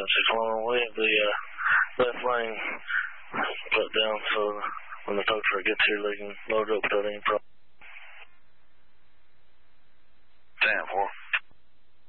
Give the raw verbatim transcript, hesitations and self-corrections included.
six one, we have the uh, left lane put down so when the tow truck gets here, they can load up without any problem. ten four.